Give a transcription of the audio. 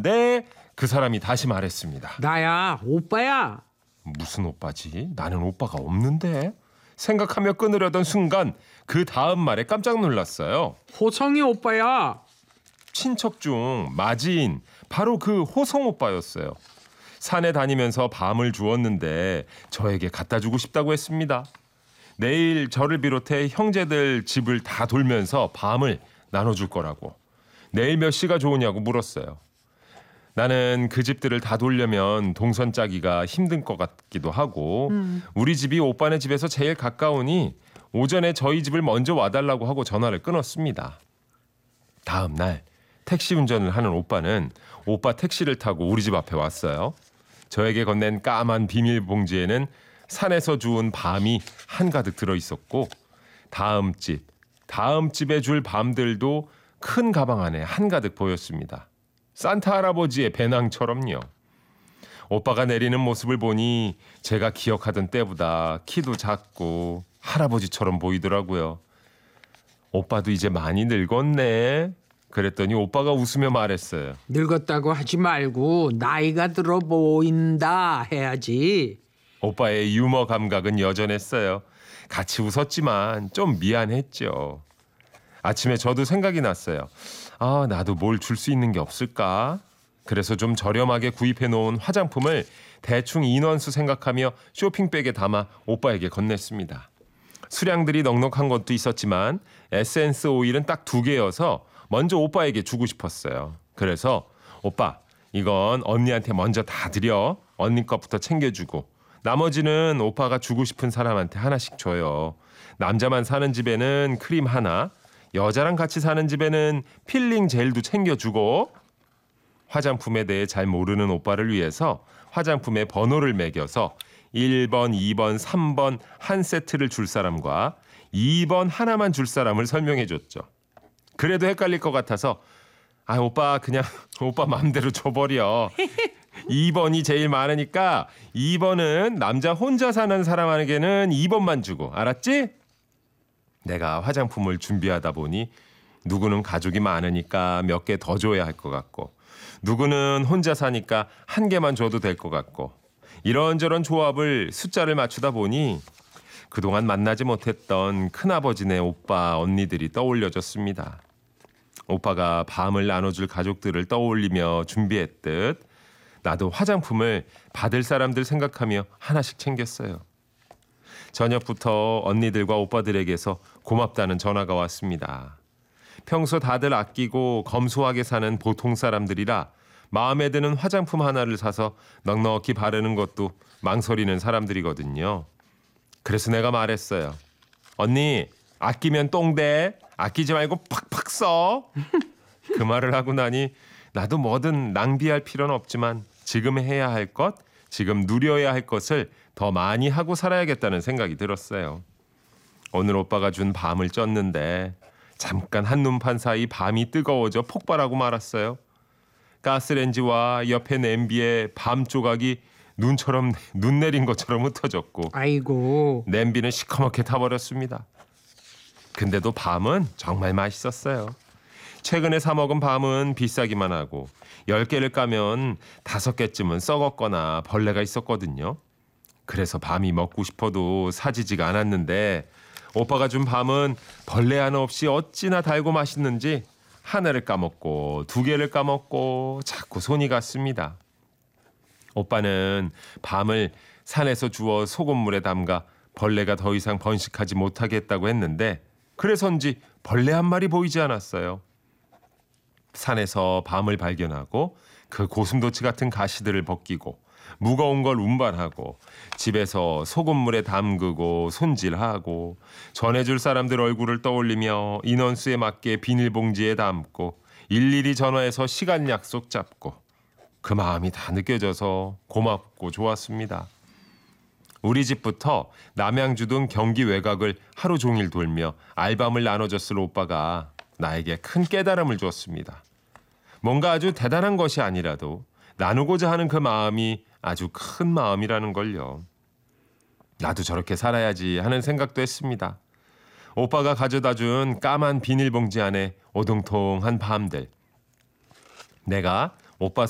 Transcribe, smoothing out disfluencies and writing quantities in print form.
했는데 그 사람이 다시 말했습니다. 나야, 오빠야. 무슨 오빠지? 나는 오빠가 없는데? 생각하며 끊으려던 순간 그 다음 말에 깜짝 놀랐어요. 호성이 오빠야. 친척 중 맞이인 바로 그 호성 오빠였어요. 산에 다니면서 밤을 주웠는데 저에게 갖다 주고 싶다고 했습니다. 내일 저를 비롯해 형제들 집을 다 돌면서 밤을 나눠줄 거라고. 내일 몇 시가 좋으냐고 물었어요. 나는 그 집들을 다 돌려면 동선 짜기가 힘든 것 같기도 하고 우리 집이 오빠네 집에서 제일 가까우니 오전에 저희 집을 먼저 와달라고 하고 전화를 끊었습니다. 다음 날 택시 운전을 하는 오빠는 오빠 택시를 타고 우리 집 앞에 왔어요. 저에게 건넨 까만 비닐봉지에는 산에서 주운 밤이 한가득 들어있었고 다음 집에 줄 밤들도 큰 가방 안에 한가득 보였습니다. 산타 할아버지의 배낭처럼요. 오빠가 내리는 모습을 보니 제가 기억하던 때보다 키도 작고 할아버지처럼 보이더라고요. 오빠도 이제 많이 늙었네. 그랬더니 오빠가 웃으며 말했어요. 늙었다고 하지 말고 나이가 들어 보인다 해야지. 오빠의 유머 감각은 여전했어요. 같이 웃었지만 좀 미안했죠. 아침에 저도 생각이 났어요. 나도 뭘 줄 수 있는 게 없을까? 그래서 좀 저렴하게 구입해 놓은 화장품을 대충 인원수 생각하며 쇼핑백에 담아 오빠에게 건넸습니다. 수량들이 넉넉한 것도 있었지만 에센스 오일은 딱 2개여서 먼저 오빠에게 주고 싶었어요. 그래서 오빠, 이건 언니한테 먼저 다 드려. 언니 것부터 챙겨주고 나머지는 오빠가 주고 싶은 사람한테 하나씩 줘요. 남자만 사는 집에는 크림 하나, 여자랑 같이 사는 집에는 필링 젤도 챙겨주고. 화장품에 대해 잘 모르는 오빠를 위해서 화장품의 번호를 매겨서 1번, 2번, 3번 한 세트를 줄 사람과 2번 하나만 줄 사람을 설명해줬죠. 그래도 헷갈릴 것 같아서 오빠 그냥 오빠 마음대로 줘버려. 2번이 제일 많으니까 2번은 남자 혼자 사는 사람에게는 2번만 주고, 알았지? 내가 화장품을 준비하다 보니 누구는 가족이 많으니까 몇 개 더 줘야 할 것 같고 누구는 혼자 사니까 1개만 줘도 될 것 같고 이런저런 조합을 숫자를 맞추다 보니 그동안 만나지 못했던 큰아버지네 오빠 언니들이 떠올려졌습니다. 오빠가 밤을 나눠줄 가족들을 떠올리며 준비했듯 나도 화장품을 받을 사람들 생각하며 하나씩 챙겼어요. 저녁부터 언니들과 오빠들에게서 고맙다는 전화가 왔습니다. 평소 다들 아끼고 검소하게 사는 보통 사람들이라 마음에 드는 화장품 하나를 사서 넉넉히 바르는 것도 망설이는 사람들이거든요. 그래서 내가 말했어요. 언니, 아끼면 똥돼. 아끼지 말고 팍팍 써. 그 말을 하고 나니 나도 뭐든 낭비할 필요는 없지만 지금 해야 할 것, 지금 누려야 할 것을 더 많이 하고 살아야겠다는 생각이 들었어요. 오늘 오빠가 준 밤을 쪘는데 잠깐 한눈판 사이 밤이 뜨거워져 폭발하고 말았어요. 가스레인지와 옆에 냄비에 밤 조각이 눈처럼 눈 내린 것처럼 흩어졌고 아이고. 냄비는 시커멓게 타버렸습니다. 근데도 밤은 정말 맛있었어요. 최근에 사 먹은 밤은 비싸기만 하고 10개를 까면 5개쯤은 썩었거나 벌레가 있었거든요. 그래서 밤이 먹고 싶어도 사지지가 않았는데 오빠가 준 밤은 벌레 하나 없이 어찌나 달고 맛있는지 하나를 까먹고 2개를 까먹고 자꾸 손이 갔습니다. 오빠는 밤을 산에서 주워 소금물에 담가 벌레가 더 이상 번식하지 못하게 했다고 했는데 그래서인지 벌레 한 마리 보이지 않았어요. 산에서 밤을 발견하고 그 고슴도치 같은 가시들을 벗기고 무거운 걸 운반하고 집에서 소금물에 담그고 손질하고 전해줄 사람들 얼굴을 떠올리며 인원수에 맞게 비닐봉지에 담고 일일이 전화해서 시간 약속 잡고 그 마음이 다 느껴져서 고맙고 좋았습니다. 우리 집부터 남양주 등 경기 외곽을 하루 종일 돌며 알밤을 나눠줬을 오빠가 나에게 큰 깨달음을 주었습니다. 뭔가 아주 대단한 것이 아니라도 나누고자 하는 그 마음이 아주 큰 마음이라는 걸요. 나도 저렇게 살아야지 하는 생각도 했습니다. 오빠가 가져다 준 까만 비닐봉지 안에 오동통한 밤들. 내가 오빠